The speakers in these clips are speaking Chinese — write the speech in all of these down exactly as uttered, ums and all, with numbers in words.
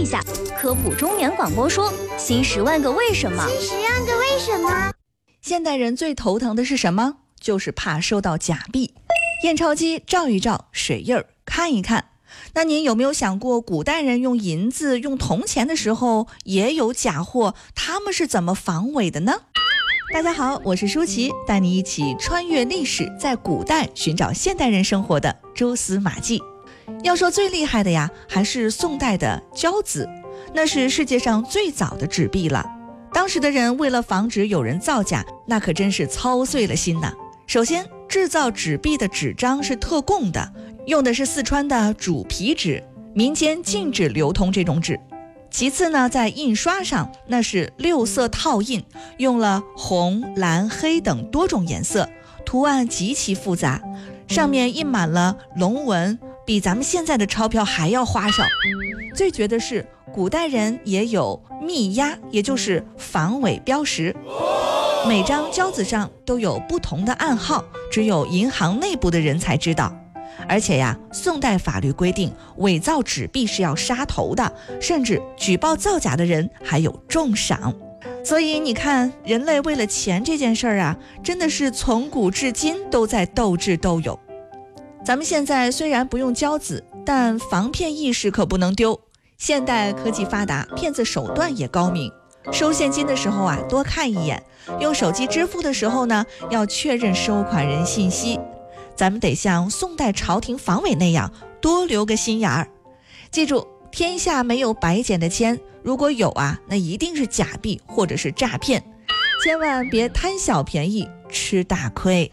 一下，科普中原广播说新十万个为什么。 新十万个为什么？ 现代人最头疼的是什么？就是怕收到假币。验钞机照一照，水印儿看一看。那您有没有想过，古代人用银子、用铜钱的时候也有假货，他们是怎么防伪的呢？大家好，我是舒淇，带你一起穿越历史，在古代寻找现代人生活的蛛丝马迹。要说最厉害的呀，还是宋代的交子，那是世界上最早的纸币了。当时的人为了防止有人造假，那可真是操碎了心呐。首先，制造纸币的纸张是特供的，用的是四川的主皮纸，民间禁止流通这种纸。其次呢，在印刷上，那是六色套印，用了红、蓝、黑等多种颜色，图案极其复杂，上面印满了龙纹，比咱们现在的钞票还要花哨。最绝的是，古代人也有密押，也就是防伪标识，每张交子上都有不同的暗号，只有银行内部的人才知道。而且呀，宋代法律规定，伪造纸币是要杀头的，甚至举报造假的人还有重赏。所以你看，人类为了钱这件事儿啊，真的是从古至今都在斗智斗勇。咱们现在虽然不用交子，但防骗意识可不能丢。现代科技发达，骗子手段也高明。收现金的时候啊，多看一眼；用手机支付的时候呢，要确认收款人信息。咱们得像宋代朝廷防伪那样，多留个心眼儿。记住，天下没有白捡的钱，如果有啊，那一定是假币或者是诈骗，千万别贪小便宜吃大亏。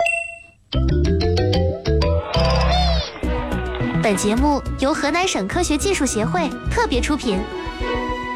本节目由河南省科学技术协会特别出品。